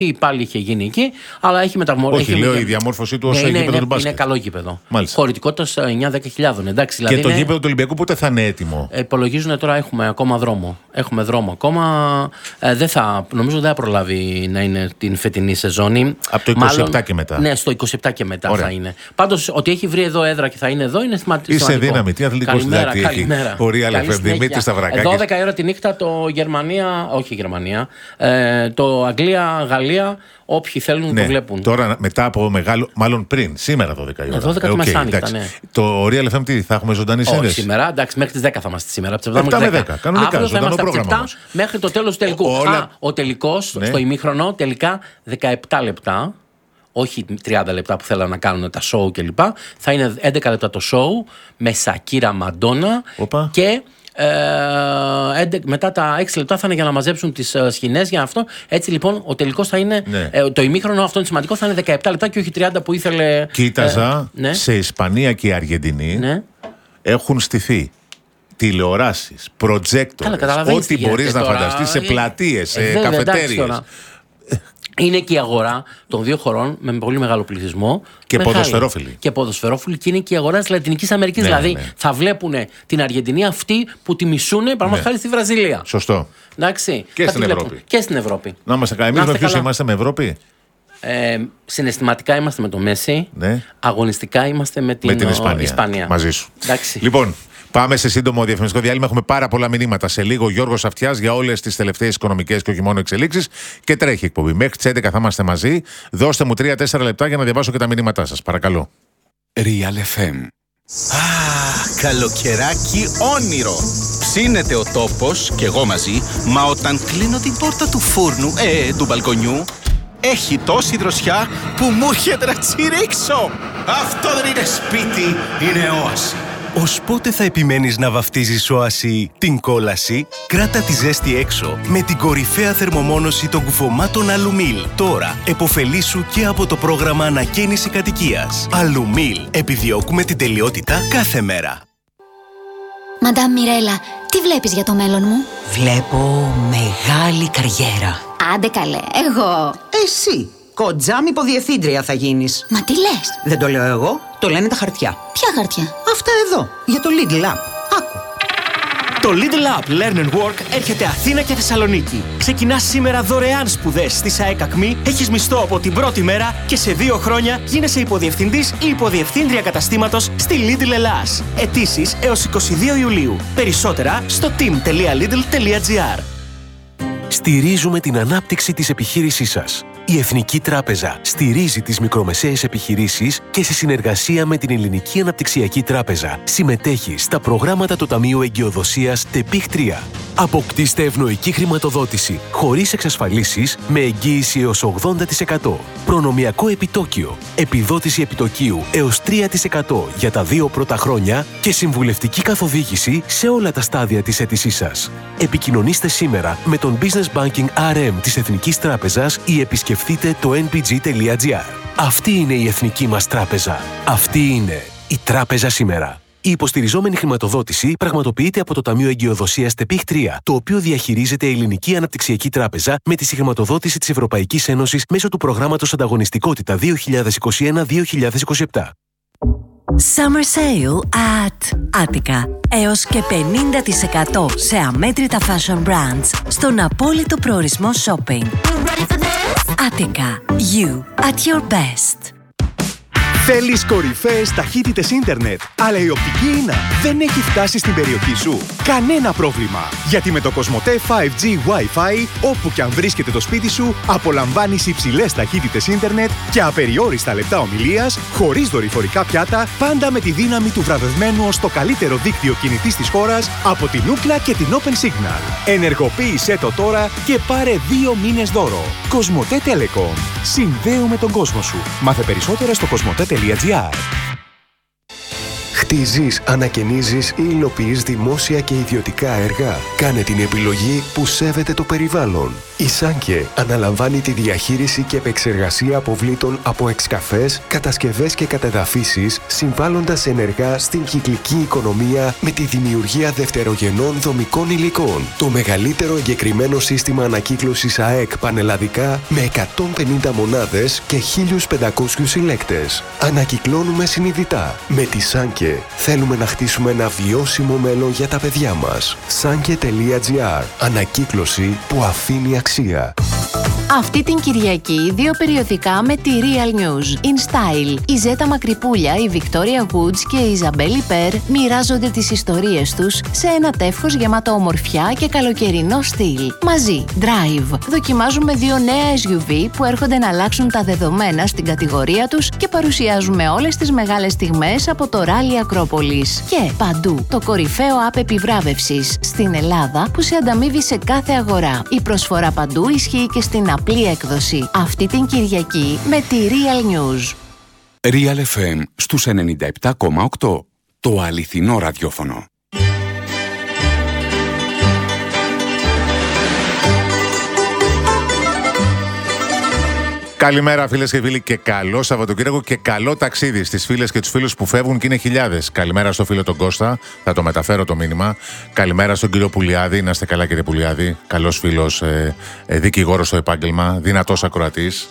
πάλι είχε γίνει εκεί, αλλά έχει μεταμορφωθεί. Όχι, λέω η διαμόρφωσή του ως γήπεδο του μπάσκετ. Είναι καλό γήπεδο. Μάλιστα. Χωρητικότητα 9-10 εντάξει. Δηλαδή και το γήπεδο του Ολυμπιακού πότε θα είναι έτοιμο? Υπολογίζουν τώρα, έχουμε ακόμα δρόμο. Έχουμε δρόμο ακόμα. Νομίζω δεν θα προλάβει να είναι την φετινή σεζόνη. Από το 27 και μετά. Ναι, στο 27 και μετά. Ωραία. Θα είναι. Πάντως ότι έχει βρει εδώ έδρα και θα είναι εδώ είναι σημαντικό. Είσαι δύναμη, τι αθλητικό συντάκτη έχει ο Real FM, Δημήτρης Σταυρακάκης. 12 η ώρα τη νύχτα το το Αγγλία-Γαλλία. Όποιοι θέλουν το βλέπουν. Τώρα μετά από μεγάλο. Μάλλον πριν, σήμερα 12 η ώρα. 12 μεσάνυχτα, ναι. Το Real FM τι, θα έχουμε ζωντανή σύνδεση? Όχι σήμερα, εντάξει, μέχρι τις 10 θα είμαστε σήμερα. 7 με 10, κανονικά, ζωντανό πρόγραμμα όμως. Μέχρι το τέλος του τελικού. Ο τελικός, στο ημίχρονο, τελικά 17 λεπτά. Όχι 30 λεπτά που θέλουν να κάνουν τα show κλπ. Θα είναι 11 λεπτά το show με Σακύρα Μαντόνα και μετά τα 6 λεπτά θα είναι για να μαζέψουν τις σκηνές για αυτό. Έτσι λοιπόν ο τελικός θα είναι το ημίχρονο, αυτό είναι σημαντικό, θα είναι 17 λεπτά και όχι 30 που ήθελε. Κοίταζα σε Ισπανία και Αργεντινή έχουν στηθεί τηλεοράσεις, προτζέκτορες, ό,τι μπορείς να φανταστείς, σε πλατείες, σε καφετέριες. Είναι και η αγορά των δύο χωρών με πολύ μεγάλο πληθυσμό. Και ποδοσφαιρόφιλοι. Και ποδοσφαιρόφιλοι, και είναι και η αγορά της Λατινικής Αμερικής. Δηλαδή θα βλέπουν την Αργεντινή αυτή που τη μισούν, παραδείγματος χάρη στη Βραζιλία. Σωστό. Εντάξει, και στην Ευρώπη. Και στην Ευρώπη. Να είμαστε καλά. Εμείς με ποιους είμαστε με Ευρώπη? Συναισθηματικά είμαστε με το Μέση. Αγωνιστικά είμαστε με την Ισπανία. Μαζί σου. Εντάξει. Λοιπόν. Πάμε σε σύντομο διαφημιστικό διάλειμμα. Έχουμε πάρα πολλά μηνύματα. Σε λίγο Γιώργος Αυτιάς για όλες τις τελευταίες οικονομικές και όχι μόνο εξελίξεις. Και τρέχει εκπομπή. Μέχρι τις 11 θα είμαστε μαζί. Δώστε μου 3-4 λεπτά για να διαβάσω και τα μηνύματά σας. Παρακαλώ. Real FM. Καλοκαιράκι όνειρο. Ψήνεται ο τόπος και εγώ μαζί. Μα όταν κλείνω την πόρτα του φούρνου, του μπαλκονιού, έχει τόση δροσιά που μου έρχεται να τσιρίξω. Αυτό δεν είναι σπίτι, είναι όαση. Ως πότε θα επιμένεις να βαφτίζεις όαση την κόλαση? Κράτα τη ζέστη έξω με την κορυφαία θερμομόνωση των κουφωμάτων Αλουμίλ. Τώρα εποφελήσου και από το πρόγραμμα ανακαίνιση κατοικίας. Αλουμίλ. Επιδιώκουμε την τελειότητα κάθε μέρα. Μαντάμ Μιρέλα, τι βλέπεις για το μέλλον μου? Βλέπω μεγάλη καριέρα. Άντε καλέ, εγώ. Εσύ. Κοντζάμ υποδιευθύντρια θα γίνεις. Μα τι λες? Δεν το λέω εγώ, το λένε τα χαρτιά. Ποια χαρτιά? Αυτά εδώ, για το Lidl App. Άκου. Το Lidl App Learn and Work έρχεται Αθήνα και Θεσσαλονίκη. Ξεκινάς σήμερα δωρεάν σπουδές στη ΣΑΕΚ Ακμή, έχεις μισθό από την πρώτη μέρα και σε 2 χρόνια γίνεσαι υποδιευθυντής ή υποδιευθύντρια καταστήματος στη Lidl Ελλάς. Αιτήσεις έως 22 Ιουλίου. Περισσότερα στο team.lidl.gr. Στηρίζουμε την ανάπτυξη της επιχείρησής σας. Η Εθνική Τράπεζα στηρίζει τις μικρομεσαίες επιχειρήσεις και σε συνεργασία με την Ελληνική Αναπτυξιακή Τράπεζα συμμετέχει στα προγράμματα του Ταμείου Εγκυοδοσίας ΤΕΠΙΧ 3. Αποκτήστε ευνοϊκή χρηματοδότηση χωρίς εξασφαλίσεις με εγγύηση έως 80%. Προνομιακό επιτόκιο, επιδότηση επιτοκίου έως 3% για τα 2 πρώτα χρόνια και συμβουλευτική καθοδήγηση σε όλα τα στάδια της αίτησής σας. Επικοινωνήστε σήμερα με τον Business Banking RM της Εθνικής Τράπεζας ή επισκεφτείτε το npg.gr. Αυτή είναι η εθνική μας τράπεζα. Αυτή είναι η τράπεζα σήμερα. Η υποστηριζόμενη χρηματοδότηση πραγματοποιείται από το Ταμείο Εγκυοδοσίας ΤΕΠΙΧ 3, το οποίο διαχειρίζεται η Ελληνική Αναπτυξιακή Τράπεζα με τη συγχρηματοδότηση της Ευρωπαϊκής Ένωσης μέσω του προγράμματος Ανταγωνιστικότητα 2021-2027. Summer Sale at Attica. Έως και 50% σε αμέτρητα fashion brands στον απόλυτο προορισμό shopping. Attica. You at your best. Θέλεις κορυφαίες ταχύτητες ίντερνετ, αλλά η οπτική ίνα δεν έχει φτάσει στην περιοχή σου? Κανένα πρόβλημα! Γιατί με το Κοσμοτέ 5G Wi-Fi, όπου και αν βρίσκεται το σπίτι σου, απολαμβάνεις υψηλές ταχύτητες ίντερνετ και απεριόριστα λεπτά ομιλίας, χωρίς δορυφορικά πιάτα, πάντα με τη δύναμη του βραβευμένου ως το καλύτερο δίκτυο κινητής της χώρας από την Ookla και την Open Signal. Ενεργοποίησέ το τώρα και πάρε 2 μήνες δώρο. Κοσμοτέ Telecom. Συνδέουμε τον κόσμο σου. Μάθε περισσότερα στο κοσμοτέ.gr. Τι ζεις, ανακαινίζεις ή υλοποιείς δημόσια και ιδιωτικά έργα? Κάνε την επιλογή που σέβεται το περιβάλλον. Η Σάνκε αναλαμβάνει τη διαχείριση και επεξεργασία αποβλήτων από εξκαφές, κατασκευές και κατεδαφίσεις, συμβάλλοντας ενεργά στην κυκλική οικονομία με τη δημιουργία δευτερογενών δομικών υλικών. Το μεγαλύτερο εγκεκριμένο σύστημα ανακύκλωσης ΑΕΚ πανελλαδικά με 150 μονάδες και 1.500 συλλέκτες. Ανακυκλώνουμε συνειδητά. Με τη Σάνκε θέλουμε να χτίσουμε ένα βιώσιμο μέλλον για τα παιδιά μας. Sanke.gr. Ανακύκλωση που αφήνει αξία. Αυτή την Κυριακή 2 περιοδικά με τη Real News. In Style. Η Ζέτα Μακρυπούλια, η Victoria Woods και η Ιζαμπέλη Περ μοιράζονται τις ιστορίες τους σε ένα τεύχος γεμάτο ομορφιά και καλοκαιρινό στυλ. Μαζί, Drive. Δοκιμάζουμε 2 νέα SUV που έρχονται να αλλάξουν τα δεδομένα στην κατηγορία τους και παρουσιάζουμε όλες τις μεγάλες στιγμές από το Rally Ακρόπολης. Και Παντού, το κορυφαίο app επιβράβευσης στην Ελλάδα που σε ανταμείβει σε κάθε αγορά. Η προσφορά Παντού ισχύει και στην απλή έκδοση. Αυτή την Κυριακή με τη Real News. Real FM στους 97,8. Το αληθινό ραδιόφωνο. Καλημέρα φίλες και φίλοι και καλό Σαββατοκύριακο και καλό ταξίδι στις φίλες και τους φίλους που φεύγουν και είναι χιλιάδες. Καλημέρα στο φίλο τον Κώστα, θα το μεταφέρω το μήνυμα. Καλημέρα στον κύριο Πουλιάδη, να είστε καλά κύριε Πουλιάδη. Καλός φίλος, δικηγόρος στο επάγγελμα, δυνατός ακροατής.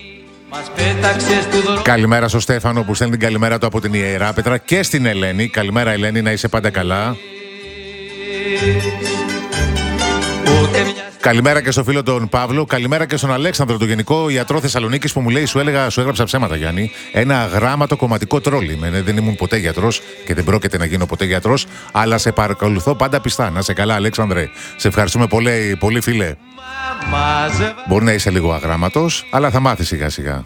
Καλημέρα στο Στέφανο που στέλνει την καλημέρα του από την Ιεράπετρα και στην Ελένη. Καλημέρα Ελένη, να είσαι πάντα καλά. Καλημέρα και στο φίλο τον Παύλο. Καλημέρα και στον Αλέξανδρο, τον Γενικό Ιατρό Θεσσαλονίκης, που μου λέει: σου έγραψα ψέματα, Γιάννη. Ένα αγράμματο κομματικό τρόλι. Δεν ήμουν ποτέ γιατρός και δεν πρόκειται να γίνω ποτέ γιατρός, αλλά σε παρακολουθώ πάντα πιστά. Να σε καλά, Αλέξανδρε. Σε ευχαριστούμε πολύ, πολύ φίλε. Μπορεί να είσαι λίγο αγράμματος, αλλά θα μάθεις σιγά σιγά.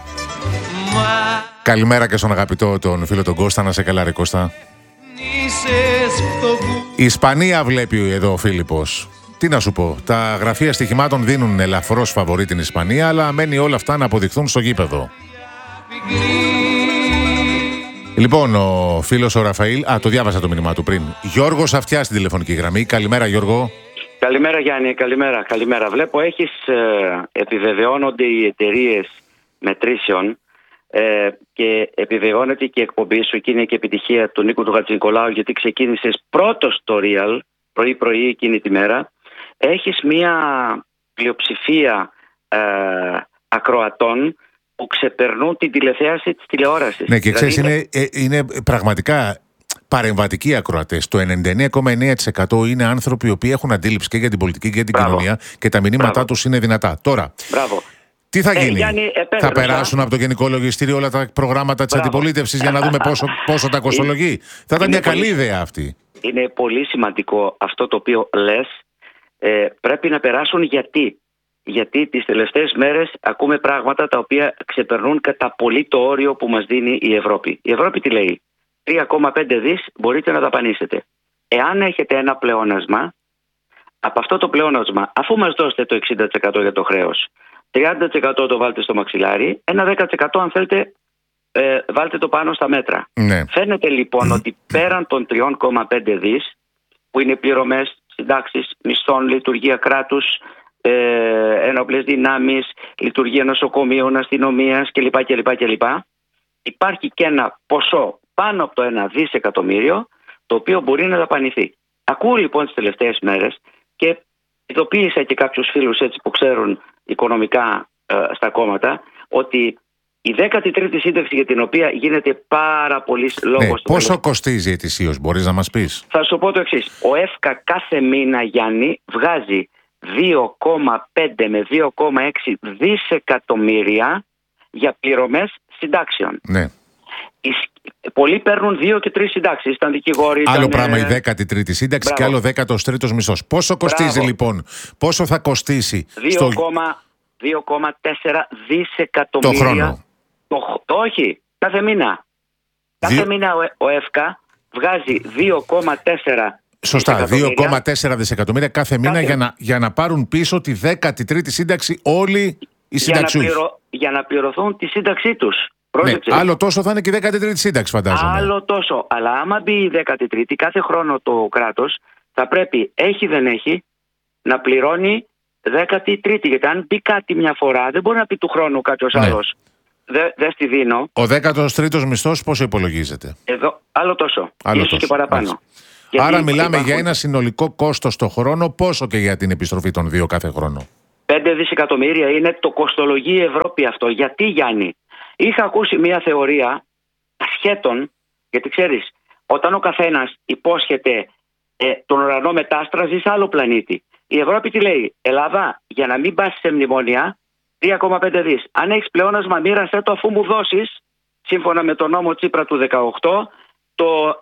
Καλημέρα και στον αγαπητό τον φίλο τον Κώστα. Να σε καλά, ρε Κώστα. Η Ισπανία βλέπει εδώ ο Φίλιππος. Τι να σου πω, τα γραφεία στοιχημάτων δίνουν ελαφρώς φαβορί την Ισπανία, αλλά μένει όλα αυτά να αποδειχθούν στο γήπεδο. Λοιπόν, ο φίλος ο Ραφαήλ, το διάβασα το μήνυμά του πριν. Γιώργος Αυτιά στην τηλεφωνική γραμμή. Καλημέρα Γιώργο. Καλημέρα Γιάννη, καλημέρα. Βλέπω επιβεβαιώνονται οι εταιρείες μετρήσεων και επιβεβαιώνεται και η εκπομπή σου και είναι και επιτυχία του Νίκου του Χατζηνικολάου, γιατί ξεκίνησες πρώτος στο Real πρωί εκείνη τη μέρα. Έχεις μια πλειοψηφία ακροατών που ξεπερνούν την τηλεθέαση της τηλεόρασης. Ναι, και ξέρεις, είναι πραγματικά παρεμβατικοί ακροατές. Το 99,9% είναι άνθρωποι οι οποίοι έχουν αντίληψη και για την πολιτική και για την κοινωνία και τα μηνύματά τους είναι δυνατά. Τώρα, τι θα γίνει, Γιάννη, θα περάσουν από το Γενικό Λογιστήριο όλα τα προγράμματα της αντιπολίτευσης για να δούμε πόσο τα κοστολογεί? Θα ήταν μια καλή ιδέα αυτή. Είναι πολύ σημαντικό αυτό το οποίο λες. Πρέπει να περάσουν γιατί τις τελευταίες μέρες ακούμε πράγματα τα οποία ξεπερνούν κατά πολύ το όριο που μας δίνει η Ευρώπη. Η Ευρώπη τι λέει? 3,5 δις μπορείτε να δαπανίσετε. Εάν έχετε ένα πλεόνασμα, από αυτό το πλεόνασμα, αφού μας δώσετε το 60% για το χρέος, 30% το βάλτε στο μαξιλάρι, ένα 10% αν θέλετε βάλτε το πάνω στα μέτρα. Ναι. Φαίνεται λοιπόν ότι πέραν των 3,5 δις, που είναι πληρωμές, συντάξεις, μισθών, λειτουργία κράτους, ένοπλες δυνάμεις, λειτουργία νοσοκομείων, αστυνομίας κλπ. Υπάρχει και ένα ποσό πάνω από το 1 δισεκατομμύριο, το οποίο μπορεί να δαπανηθεί. Ακούω λοιπόν τις τελευταίες μέρες και ειδοποίησα και κάποιους φίλους έτσι που ξέρουν οικονομικά στα κόμματα, ότι η 13η σύνταξη, για την οποία γίνεται πάρα πολύ λόγος... πόσο κοστίζει ετησίως, μπορείς να μας πεις? Θα σου πω το εξής. Ο ΕΦΚΑ κάθε μήνα, Γιάννη, βγάζει 2,5 με 2,6 δισεκατομμύρια για πληρωμές συντάξεων. Ναι. Πολλοί παίρνουν 2 και 3 συντάξεις. Ήταν δικηγόροι. Άλλο πράγμα η 13η σύνταξη και άλλο 13ος μισθός. Πόσο κοστίζει λοιπόν, πόσο θα κοστίσει? 2,4 δισεκατομμύρια. Το χρόνο. Όχι, κάθε μήνα. Κάθε μήνα ο ΕΦΚΑ βγάζει 2,4. Σωστά, 2,4 δισεκατομμύρια κάθε μήνα για να πάρουν πίσω τη 13η σύνταξη όλοι οι συνταξιούχοι. Για να πληρωθούν τη σύνταξή τους. Πρόσεξε. Ναι, άλλο τόσο θα είναι και η 13η σύνταξη, φαντάζομαι. Άλλο τόσο. Αλλά άμα μπει η 13η, κάθε χρόνο το κράτος θα πρέπει, έχει δεν έχει, να πληρώνει 13η. Γιατί αν μπει κάτι μια φορά, δεν μπορεί να πει του χρόνου κάποιος άλλος. Δεν στη δίνω. Ο 13ος μισθός πόσο υπολογίζεται? Εδώ, άλλο τόσο. Ίσως και παραπάνω. Άρα μιλάμε για ένα συνολικό κόστος το χρόνο, πόσο και για την επιστροφή των 2 κάθε χρόνο? 5 δισεκατομμύρια είναι το κοστολογεί η Ευρώπη αυτό. Γιατί, Γιάννη? Είχα ακούσει μια θεωρία ασχέτων, γιατί ξέρεις, όταν ο καθένας υπόσχεται τον ουρανό μετάστρα, ζει σε άλλο πλανήτη. Η Ευρώπη τι λέει? Ελλάδα, για να μην πας σε μνημόνια, 3,5 δις. Αν έχεις πλεόνασμα, μοίρασέ το, αφού μου δώσεις, σύμφωνα με τον νόμο Τσίπρα του 18, το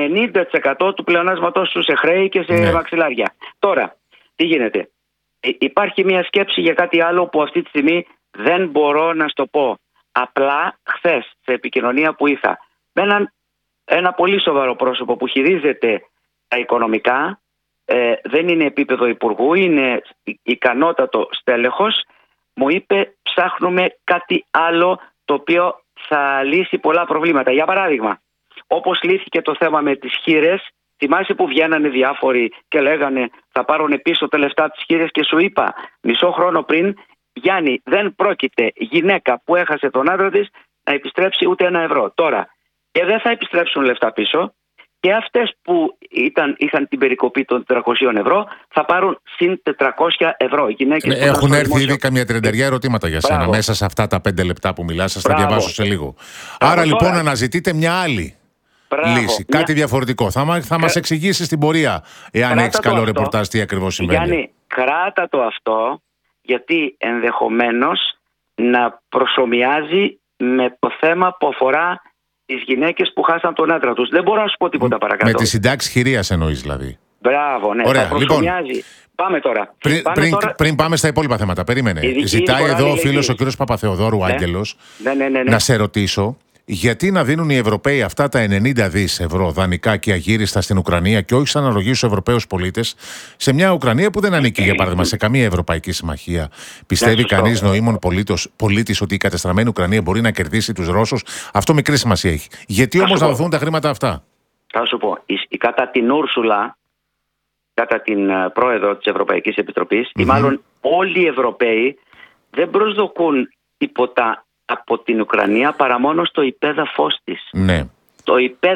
90% του πλεονάσματός σου σε χρέη και σε μαξιλάρια. Τώρα, τι γίνεται? Υπάρχει μια σκέψη για κάτι άλλο που αυτή τη στιγμή δεν μπορώ να στο πω. Απλά χθες σε επικοινωνία που είχα με ένα πολύ σοβαρό πρόσωπο που χειρίζεται τα οικονομικά, δεν είναι επίπεδο υπουργού, είναι ικανότατο στέλεχος, μου είπε ψάχνουμε κάτι άλλο το οποίο θα λύσει πολλά προβλήματα. Για παράδειγμα, όπως λύθηκε το θέμα με τις χήρες, θυμάσαι που βγαίνανε διάφοροι και λέγανε θα πάρουν πίσω τα λεφτά τις χήρες και σου είπα μισό χρόνο πριν, Γιάννη, δεν πρόκειται γυναίκα που έχασε τον άντρα της να επιστρέψει ούτε €1. Τώρα, και δεν θα επιστρέψουν λεφτά πίσω και αυτές που είχαν την περικοπή των 400 ευρώ θα πάρουν συν 400 ευρώ. Έχουν έρθει ήδη καμιά 30 ερωτήματα για σένα μέσα σε αυτά τα 5 λεπτά που μιλάς. Σας τα διαβάσω σε λίγο. Άρα λοιπόν αναζητείτε μια άλλη λύση, κάτι διαφορετικό. Θα μας εξηγήσεις στην πορεία, εάν έχεις καλό ρεπορτάζ, τι ακριβώς συμβαίνει. Γιάννη, κράτα το αυτό, γιατί ενδεχομένως να προσομοιάζει με το θέμα που αφορά τις γυναίκες που χάσαν τον άντρα τους. Δεν μπορώ να σου πω τίποτα παρακάτω. Με τη συντάξη χειρίας εννοείς δηλαδή? Μπράβο, ναι. Ωραία, θα προσομοιάζει. Πάμε τώρα. Πριν πάμε στα υπόλοιπα θέματα, περίμενε. Ζητάει εδώ ο φίλος ο κύριος Παπαθεοδόρου, Άγγελος, να σε ρωτήσω. Γιατί να δίνουν οι Ευρωπαίοι αυτά τα 90 δις ευρώ δανεικά και αγύριστα στην Ουκρανία και όχι σαν αναλογή στους Ευρωπαίους πολίτες σε μια Ουκρανία που δεν ανήκει, για παράδειγμα, σε καμία Ευρωπαϊκή Συμμαχία? Πιστεύει κανείς νοήμων πολίτης ότι η κατεστραμμένη Ουκρανία μπορεί να κερδίσει τους Ρώσους? Αυτό μικρή σημασία έχει. Γιατί όμως να δοθούν τα χρήματα αυτά? Θα σου πω. Κατά την Ούρσουλα, κατά την πρόεδρο της Ευρωπαϊκής Επιτροπής, ή μάλλον όλοι οι Ευρωπαίοι δεν προσδοκούν τίποτα από την Ουκρανία παρά μόνο στο υπέδαφος της. Ναι. Το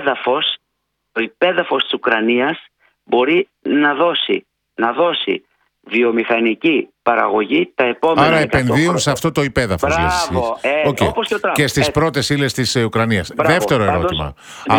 υπέδαφος της Ουκρανίας μπορεί να δώσει βιομηχανική παραγωγή τα επόμενα. Άρα επενδύουν σε αυτό το υπέδαφος. Μπράβο. Όπως και στις πρώτες ύλες της Ουκρανίας. Δεύτερο ερώτημα.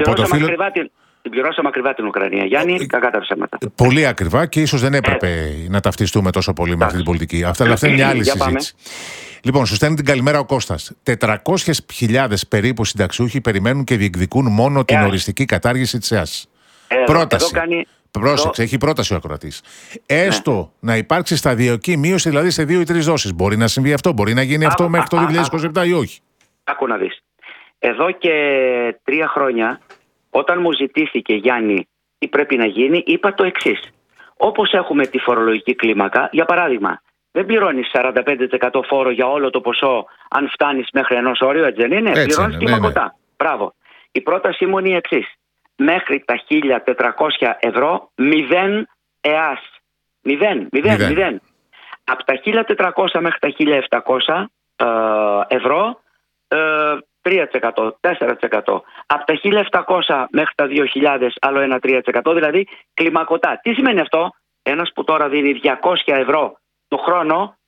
Την πληρώσαμε ακριβά την Ουκρανία, Γιάννη, κακά τα ψέματα. Πολύ ακριβά και ίσως δεν έπρεπε να ταυτιστούμε τόσο πολύ με αυτή την πολιτική. Αυτά είναι μια άλλη συζήτηση. Λοιπόν, σου στέλνει την καλημέρα ο Κώστας. 400.000 περίπου συνταξιούχοι περιμένουν και διεκδικούν μόνο την οριστική κατάργηση της ΕΑΣ. Πρόταση. Πρόσεξε, έχει πρόταση ο ακροατής. Έστω να υπάρξει σταδιακή μείωση, δηλαδή σε 2 ή 3 δόσεις. Μπορεί να συμβεί αυτό, μπορεί να γίνει αυτό μέχρι το 2027 ή όχι? Άκου να δεις. Εδώ και 3 χρόνια, όταν μου ζητήθηκε, Γιάννη, τι πρέπει να γίνει, είπα το εξής. Όπως έχουμε τη φορολογική κλίμακα, για παράδειγμα, δεν πληρώνεις 45% φόρο για όλο το ποσό αν φτάνεις μέχρι ενός όριου, έτσι δεν είναι? Πληρώνεις κλιμακωτά. Ναι. Μπράβο. Η πρότασή μου είναι η εξής. Μέχρι τα 1.400 ευρώ, 0 ΕΑΣ. 0. Από τα 1.400 μέχρι τα 1.700 ευρώ, 3%, 4%. Από τα 1.700 μέχρι τα 2.000 άλλο ένα 3%, δηλαδή κλιμακωτά. Τι σημαίνει αυτό? Ένας που τώρα δίνει 200 ευρώ το χρόνο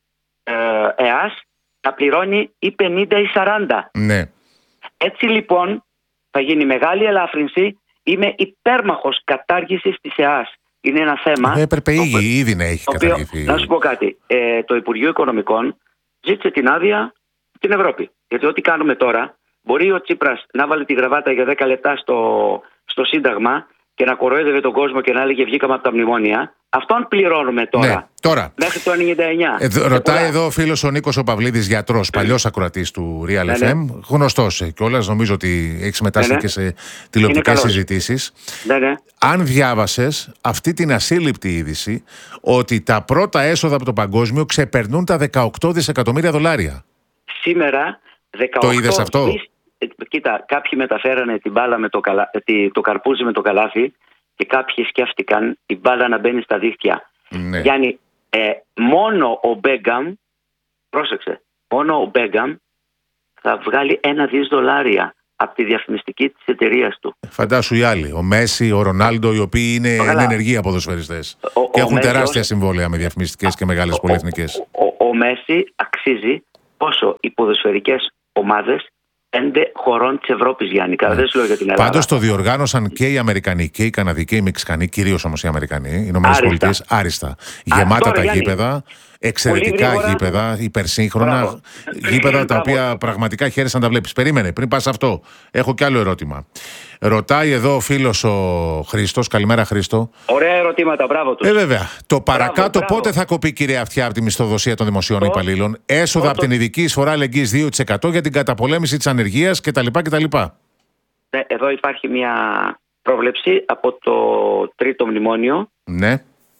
ΕΑΣ θα πληρώνει ή 50 ή 40. Ναι. Έτσι λοιπόν θα γίνει μεγάλη ελάφρυνση. Είμαι υπέρμαχος κατάργησης της ΕΑΣ. Είναι ένα θέμα. Έπρεπε ήδη να έχει καταργηθεί. Να σου πω κάτι. Το Υπουργείο Οικονομικών ζήτησε την άδεια στην Ευρώπη. Γιατί ό,τι κάνουμε τώρα, μπορεί ο Τσίπρας να βάλει τη γραβάτα για 10 λεπτά στο Σύνταγμα και να κοροϊδεύε τον κόσμο και να έλεγε βγήκαμε από τα μνημόνια. Αυτόν πληρώνουμε τώρα. Ναι, τώρα. Μέχρι το 99. Ρωτάει εδώ ο φίλος ο Νίκος ο Παυλίδης, γιατρός, παλιός ακροατής του Real FM, γνωστός κιόλας, νομίζω ότι έχει συμμετάσχει και σε τηλεοπτικές συζητήσεις. Αν διάβασες αυτή την ασύλληπτη είδηση ότι τα πρώτα έσοδα από το παγκόσμιο ξεπερνούν τα $18 δισεκατομμύρια. Σήμερα Το είδες αυτό? Κοίτα, κάποιοι μεταφέρανε την μπάλα με το καρπούζι με το καλάθι και κάποιοι σκέφτηκαν την μπάλα να μπαίνει στα δίχτυα. Ναι. Γιάννη, μόνο ο Μπέγκαμ, πρόσεξε, μόνο ο Μπέγκαμ θα βγάλει $1 δισεκατομμύρια από τη διαφημιστική της εταιρείας του. Φαντάσου οι άλλοι, ο Μέση, ο Ρονάλντο, οι οποίοι είναι ενεργοί ποδοσφαιριστές και έχουν τεράστια συμβόλαια με διαφημιστικές και μεγάλες πολυεθνικές. Ο Μέση αξίζει πόσο οι ποδοσφαιρικές ομάδες 5 χωρών της Ευρώπης, Γιάννη. Δεν σου λέω για την Ελλάδα. Πάντως το διοργάνωσαν και οι Αμερικανοί και οι Καναδοί και οι Μεξικανοί, κυρίως όμως οι Αμερικανοί, οι Ηνωμένες Πολιτείες, άριστα. Γεμάτα τα γήπεδα, εξαιρετικά γήπεδα, υπερσύγχρονα γήπεδα, τα οποία πραγματικά χαίρεσαι να τα βλέπεις. Περίμενε, πριν πας αυτό, έχω κι άλλο ερώτημα. Ρωτάει εδώ ο φίλος ο Χρήστος. Καλημέρα, Χρήστο. Ωραία ερωτήματα, μπράβο τους. Βέβαια. Το παρακάτω πότε θα κοπεί, κυρία Αυτιά, από τη μισθοδοσία των δημοσίων υπαλλήλων? Έσοδα από την ειδική εισφορά αλληλεγγύης 2% για την καταπολέμηση της ανεργίας κτλ. Ναι, εδώ υπάρχει μια πρόβλεψη από το τρίτο μνημόνιο. Ναι.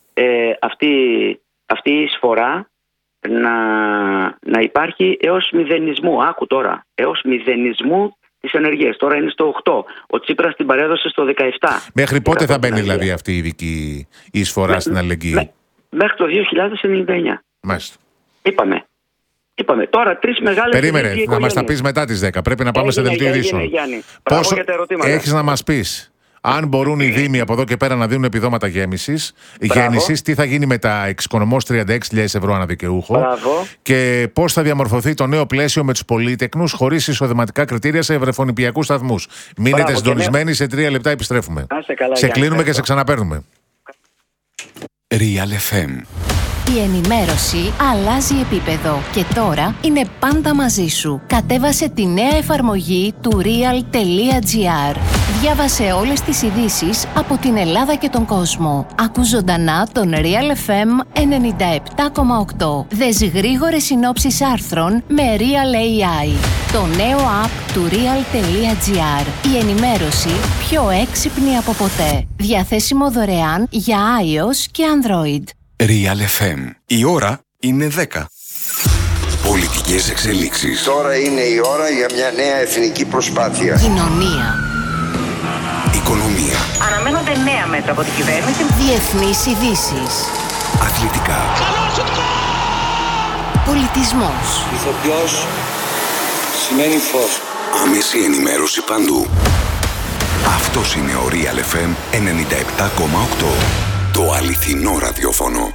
Αυτή η εισφορά να υπάρχει έως μηδενισμού. Άκου τώρα. Έως μηδενισμού τις ενεργείες. Τώρα είναι στο 8. Ο Τσίπρας την παρέδωσε στο 17. Μέχρι πότε θα μπαίνει δηλαδή αυτή η ειδική εισφορά στην αλληλεγγύη? Μέχρι το 2099. Μάλιστα. Είπαμε. Τώρα 3 μεγάλες. Περίμενε, να μας τα πεις μετά τις 10. Πρέπει να πάμε σε δελτίο ειδήσεων. Πόσο έχεις να μας πεις? Αν μπορούν οι Δήμοι από εδώ και πέρα να δίνουν επιδόματα γέννησης, τι θα γίνει με τα εξοικονομώς 36.000 ευρώ αναδικαιούχο και πώς θα διαμορφωθεί το νέο πλαίσιο με τους πολυτεκνούς χωρίς εισοδηματικά κριτήρια σε ευρεφονιπιακούς σταθμούς. Μείνετε συντονισμένοι, σε 3 λεπτά επιστρέφουμε. Σε κλείνουμε και σε ξαναπαίρνουμε. Real FM. Η ενημέρωση αλλάζει επίπεδο και τώρα είναι πάντα μαζί σου. Κατέβασε τη νέα εφαρμογή του real.gr. Διάβασε όλες τις ειδήσεις από την Ελλάδα και τον κόσμο. Ακού ζωντανά τον Real FM 97,8. Δες γρήγορες συνόψεις άρθρων με Real AI. Το νέο app του real.gr. Η ενημέρωση πιο έξυπνη από ποτέ. Διαθέσιμο δωρεάν για iOS και Android. Real FM. Η ώρα είναι 10. Πολιτικές εξελίξεις. Τώρα είναι η ώρα για μια νέα εθνική προσπάθεια. Κοινωνία. Οικονομία. Αναμένονται νέα μέτρα από την κυβέρνηση. Διεθνείς ειδήσεις. Αθλητικά. Πολιτισμός. Ηθοποιός σημαίνει φως. Άμεση ενημέρωση παντού. Αυτός είναι ο Real FM 97,8. Το αληθινό ραδιόφωνο.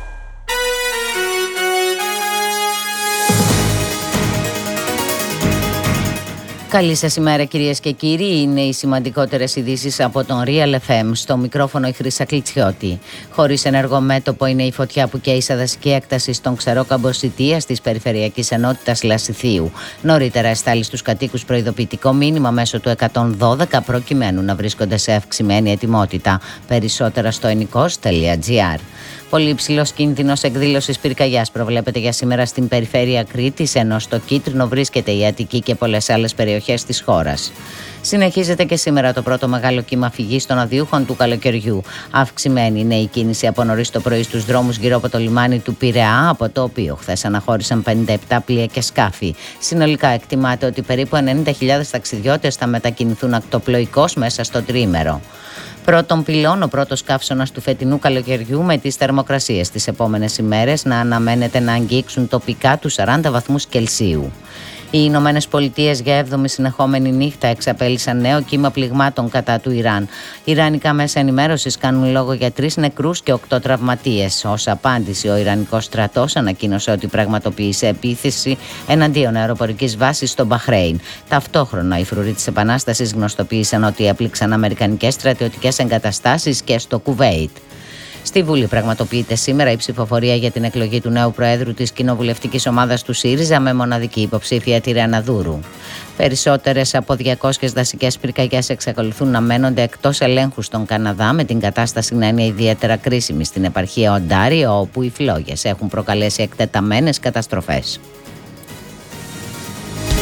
Καλή σας ημέρα, κυρίες και κύριοι. Είναι οι σημαντικότερες ειδήσεις από τον Real FM. Στο μικρόφωνο η Χρύσα Κλιτσιώτη. Χωρίς ενεργό μέτωπο είναι η φωτιά που καίει σε δασική έκταση στον Ξερόκαμπο Σιτίας της Περιφερειακής Ενότητας Λασιθίου. Νωρίτερα εστάλει στους κατοίκους προειδοποιητικό μήνυμα μέσω του 112 προκειμένου να βρίσκονται σε αυξημένη ετοιμότητα. Περισσότερα στο ενικός.gr. Πολύ υψηλός κίνδυνος εκδήλωσης πυρκαγιάς προβλέπεται για σήμερα στην περιφέρεια Κρήτης, ενώ στο κίτρινο βρίσκεται η Αττική και πολλές άλλες περιοχές της χώρας. Συνεχίζεται και σήμερα το πρώτο μεγάλο κύμα φυγής των αδειούχων του καλοκαιριού. Αυξημένη είναι η κίνηση από νωρίς το πρωί στους δρόμους γύρω από το λιμάνι του Πειραιά, από το οποίο χθες αναχώρησαν 57 πλοία και σκάφη. Συνολικά εκτιμάται ότι περίπου 90.000 ταξιδιώτες θα μετακινηθούν ακτοπλοϊκώς μέσα στο τριήμερο. Πρώτον πυλών, ο πρώτος καύσωνας του φετινού καλοκαιριού, με τις θερμοκρασίες τις επόμενες ημέρες να αναμένεται να αγγίξουν τοπικά τους 40 βαθμούς Κελσίου. Οι Ηνωμένες Πολιτείες για 7η συνεχόμενη νύχτα εξαπέλυσαν νέο κύμα πληγμάτων κατά του Ιράν. Ιρανικά μέσα ενημέρωσης κάνουν λόγο για 3 νεκρούς και 8 τραυματίες. Ως απάντηση, ο Ιρανικός στρατός ανακοίνωσε ότι πραγματοποίησε επίθεση εναντίον αεροπορικής βάσης στο Μπαχρέιν. Ταυτόχρονα, οι φρουροί της Επανάστασης γνωστοποίησαν ότι έπληξαν αμερικανικές στρατιωτικές εγκαταστάσεις και στο Κουβέιτ. Στη Βουλή πραγματοποιείται σήμερα η ψηφοφορία για την εκλογή του νέου Προέδρου της κοινοβουλευτικής ομάδας του ΣΥΡΙΖΑ με μοναδική υποψήφια τη Ρεάνα Δούρου. Περισσότερες από 200 δασικές πυρκαγιές εξακολουθούν να μένονται εκτός ελέγχου στον Καναδά, με την κατάσταση να είναι ιδιαίτερα κρίσιμη στην επαρχία Οντάριο, όπου οι φλόγες έχουν προκαλέσει εκτεταμένες καταστροφές.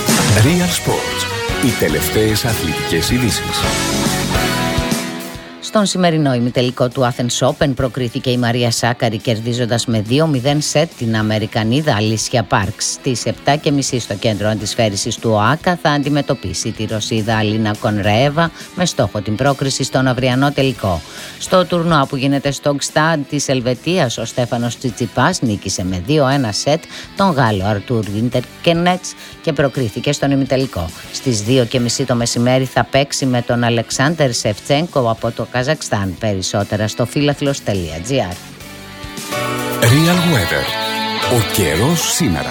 Real Sports. Οι τελευταίες αθλητικές ειδήσεις. Στον σημερινό ημιτελικό του Athens Open προκρίθηκε η Μαρία Σάκαρη κερδίζοντας με 2-0 σετ την Αμερικανίδα Αλίσια Πάρξ. Στις 7.30 στο κέντρο αντισφαίρησης του ΟΑΚΑ θα αντιμετωπίσει τη Ρωσίδα Αλίνα Κονρέεβα με στόχο την πρόκριση στον αυριανό τελικό. Στο τουρνουά που γίνεται στο Gstad της Ελβετίας, ο Στέφανος Τσιτσιπάς νίκησε με 2-1 σετ τον Γάλλο Αρτούρ Βίντερκενέτς και προκρίθηκε στον ημιτελικό. Στις 2.30 το μεσημέρι θα παίξει με τον Αλεξάντερ Σεφτσένκο από το Καζακστάν. Περισσότερα στο φίλαθλος.gr. Real Weather. Ο καιρός σήμερα.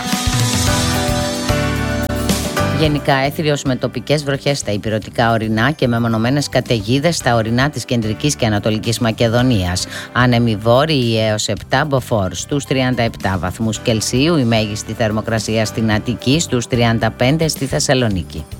Γενικά έθριος με τοπικές βροχές στα ηπειρωτικά ορεινά και με μονομένες καταιγίδες στα ορεινά της Κεντρικής και Ανατολικής Μακεδονίας. Άνεμοι βόρειοι έως 7 μποφόρ στους 37 βαθμούς Κελσίου, η μέγιστη θερμοκρασία στην Αττική στους 35 στη Θεσσαλονίκη.